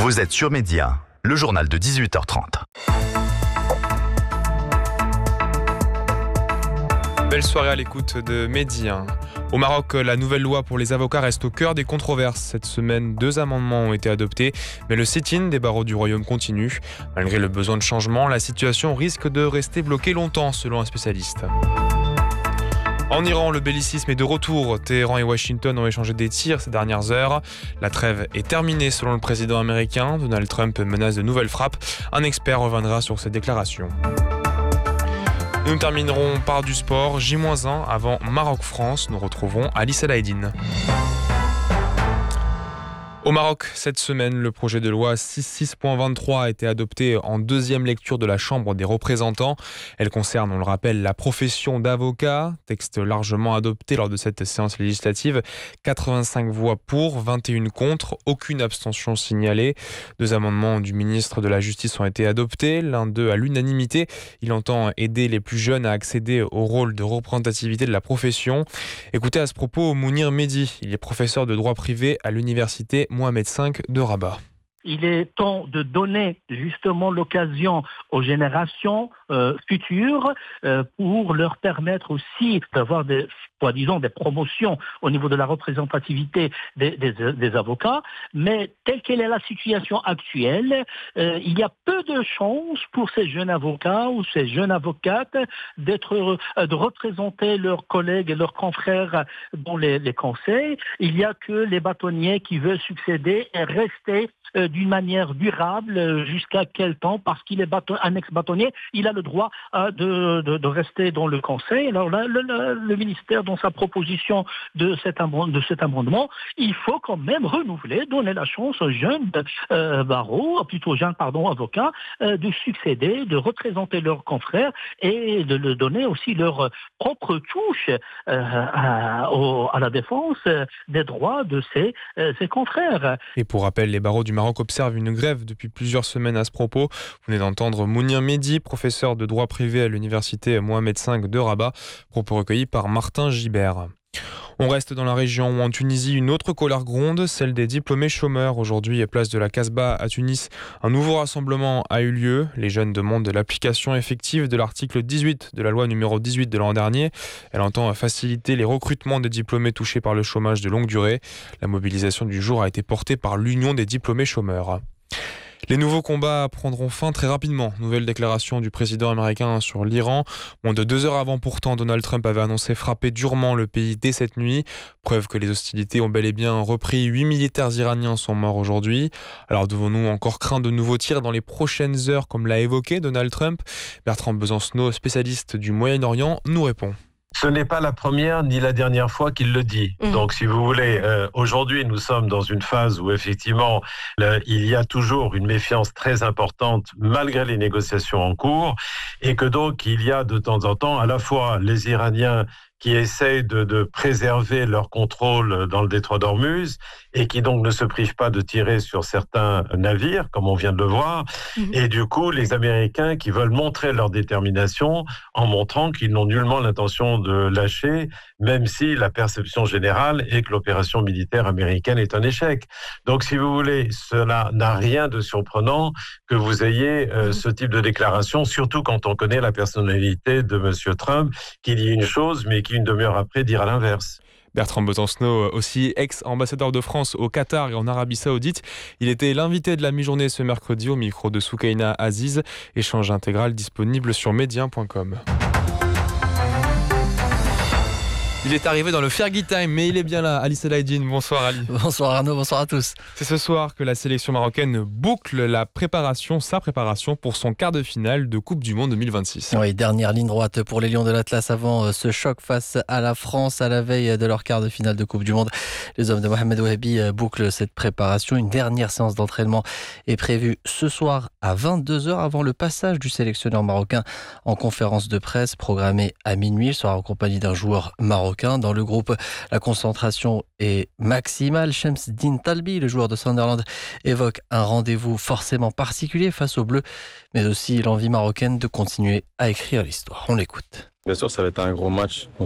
Vous êtes sur Média, le journal de 18h30. Belle soirée à l'écoute de Média. Au Maroc, la nouvelle loi pour les avocats reste au cœur des controverses. Cette semaine, 2 amendements ont été adoptés, mais le sit-in des barreaux du royaume continue. Malgré le besoin de changement, la situation risque de rester bloquée longtemps, selon un spécialiste. En Iran, le bellicisme est de retour. Téhéran et Washington ont échangé des tirs ces dernières heures. La trêve est terminée selon le président américain. Donald Trump menace de nouvelles frappes. Un expert reviendra sur ces déclarations. Nous terminerons par du sport. J-1 avant Maroc-France. Nous retrouvons Alice Alaïdine. Au Maroc, cette semaine, le projet de loi 6.23 a été adopté en deuxième lecture de la Chambre des représentants. Elle concerne, on le rappelle, la profession d'avocat. Texte largement adopté lors de cette séance législative. 85 voix pour, 21 contre, aucune abstention signalée. 2 amendements du ministre de la Justice ont été adoptés, l'un d'eux à l'unanimité. Il entend aider les plus jeunes à accéder au rôle de représentativité de la profession. Écoutez à ce propos Mounir Mehdi, il est professeur de droit privé à l'université Mohamed V de Rabat. Il est temps de donner justement l'occasion aux générations futures pour leur permettre aussi d'avoir des promotions au niveau de la représentativité des avocats. Mais telle qu'elle est la situation actuelle, il y a peu de chances pour ces jeunes avocats ou ces jeunes avocates de représenter leurs collègues et leurs confrères dans les conseils. Il n'y a que les bâtonniers qui veulent succéder et rester d'une manière durable jusqu'à quel temps, parce qu'il est un ex-bâtonnier, il a le droit de rester dans le conseil. Alors là, le ministère, dans sa proposition de cet amendement, il faut quand même renouveler, donner la chance aux jeunes avocats, de succéder, de représenter leurs confrères et de leur donner aussi leur propre touche à la défense des droits de ses confrères. Et pour rappel, les barreaux du Maroc observent une grève depuis plusieurs semaines à ce propos. Vous venez d'entendre Mounir Mehdi, professeur de droit privé à l'université Mohamed V de Rabat, propos recueillis par Martin Gibert. On reste dans la région où en Tunisie, une autre colère gronde, celle des diplômés chômeurs. Aujourd'hui, place de la Casbah à Tunis, un nouveau rassemblement a eu lieu. Les jeunes demandent l'application effective de l'article 18 de la loi numéro 18 de l'an dernier. Elle entend faciliter les recrutements des diplômés touchés par le chômage de longue durée. La mobilisation du jour a été portée par l'Union des diplômés chômeurs. Les nouveaux combats prendront fin très rapidement. Nouvelle déclaration du président américain sur l'Iran. Moins de 2 heures avant pourtant, Donald Trump avait annoncé frapper durement le pays dès cette nuit. Preuve que les hostilités ont bel et bien repris. 8 militaires iraniens sont morts aujourd'hui. Alors devons-nous encore craindre de nouveaux tirs dans les prochaines heures, comme l'a évoqué Donald Trump? Bertrand Besancenot, spécialiste du Moyen-Orient, nous répond. Ce n'est pas la première ni la dernière fois qu'il le dit. Donc, si vous voulez, aujourd'hui, nous sommes dans une phase où, effectivement, il y a toujours une méfiance très importante malgré les négociations en cours et que donc, il y a de temps en temps à la fois les Iraniens qui essayent de préserver leur contrôle dans le détroit d'Ormuz et qui donc ne se privent pas de tirer sur certains navires, comme on vient de le voir. Et du coup, les Américains qui veulent montrer leur détermination en montrant qu'ils n'ont nullement l'intention de lâcher, même si la perception générale est que l'opération militaire américaine est un échec. Donc, si vous voulez, cela n'a rien de surprenant que vous ayez ce type de déclaration, surtout quand on connaît la personnalité de M. Trump, qui dit une chose, mais qui une demi-heure après dira l'inverse. Bertrand Besancenot, aussi ex-ambassadeur de France au Qatar et en Arabie Saoudite. Il était l'invité de la mi-journée ce mercredi au micro de Soukaina Aziz. Échange intégral disponible sur média.com. Il est arrivé dans le Fergie Time, mais il est bien là. Alice Alaïdine, bonsoir Ali. Bonsoir Arnaud, bonsoir à tous. C'est ce soir que la sélection marocaine boucle sa préparation pour son quart de finale de Coupe du Monde 2026. Oui, dernière ligne droite pour les Lions de l'Atlas avant ce choc face à la France à la veille de leur quart de finale de Coupe du Monde. Les hommes de Mohamed Ouahabi bouclent cette préparation. Une dernière séance d'entraînement est prévue ce soir à 22h avant le passage du sélectionneur marocain en conférence de presse programmée à minuit. Il sera accompagné d'un joueur marocain. Dans le groupe, la concentration est maximale. Shamsdine Talbi, le joueur de Sunderland, évoque un rendez-vous forcément particulier face aux Bleus, mais aussi l'envie marocaine de continuer à écrire l'histoire. On l'écoute. Bien sûr, ça va être un gros match.